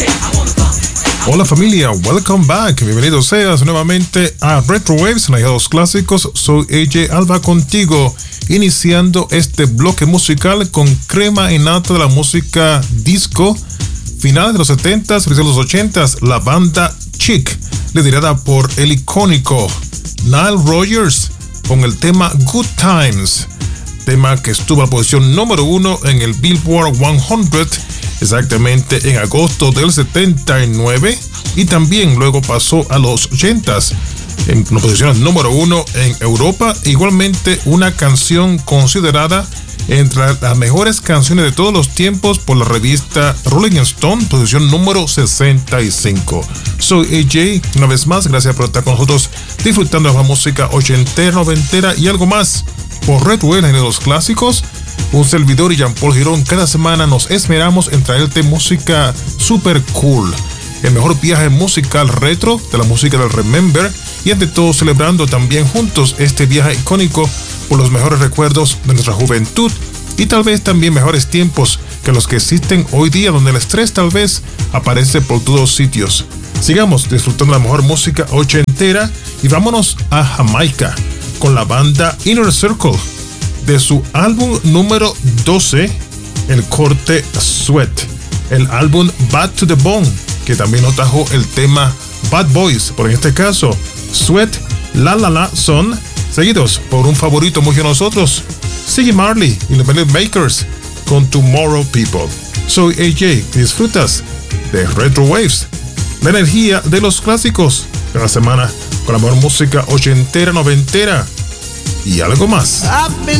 Hola familia, welcome back. Bienvenidos seas nuevamente a Retro Waves, los clásicos. Soy AJ Alba contigo, iniciando este bloque musical con crema innata de la música disco, finales de los 70s, principios de los 80s, la banda Chic, liderada por el icónico Nile Rodgers, con el tema Good Times, tema que estuvo en la posición número 1 en el Billboard 100, exactamente en agosto del 79, y también luego pasó a los 80s en la posición número 1 en Europa. Igualmente una canción considerada entre las mejores canciones de todos los tiempos por la revista Rolling Stone, posición número 65. Soy AJ, una vez más, gracias por estar con nosotros disfrutando de la música ochentera, noventera y algo más por Red Wave en los clásicos. Un servidor y Jean-Paul Girón, cada semana nos esmeramos en traerte música super cool, el mejor viaje musical retro de la música del Remember, y ante todo celebrando también juntos este viaje icónico por los mejores recuerdos de nuestra juventud y tal vez también mejores tiempos que los que existen hoy día, donde el estrés tal vez aparece por todos sitios. Sigamos disfrutando de la mejor música ochentera y vámonos a Jamaica con la banda Inner Circle, de su álbum número 12, el corte Sweat, el álbum Bad to the Bone, que también nos trajo el tema Bad Boys, por en este caso Sweat, La La La Son, seguidos por un favorito mucho de nosotros, Ziggy Marley y los Benedict Makers con Tomorrow People. Soy AJ, disfrutas de Retro Waves, la energía de los clásicos de la semana con la mejor música ochentera, noventera y algo más.